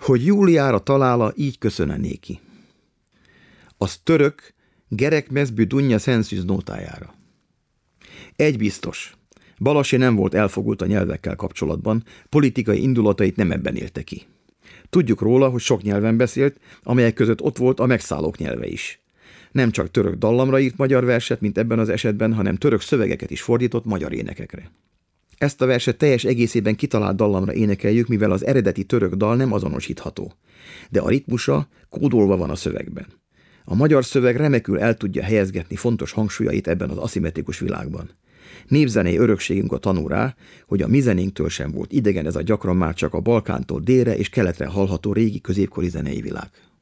Hogy Júliára talála, így köszöne néki. Az török gerekmezbű dunja szenszűz nótájára. Egy biztos, Balasi nem volt elfogult a nyelvekkel kapcsolatban, politikai indulatait nem ebben élte ki. Tudjuk róla, hogy sok nyelven beszélt, amelyek között ott volt a megszállók nyelve is. Nem csak török dallamra írt magyar verset, mint ebben az esetben, hanem török szövegeket is fordított magyar énekekre. Ezt a verset teljes egészében kitalált dallamra énekeljük, mivel az eredeti török dal nem azonosítható. De a ritmusa kódolva van a szövegben. A magyar szöveg remekül el tudja helyezgetni fontos hangsúlyait ebben az aszimmetrikus világban. Népzenei örökségünk a tanú rá, hogy a mi zenénktől sem volt idegen ez a gyakran már csak a Balkántól délre és keletre hallható régi középkori zenei világ.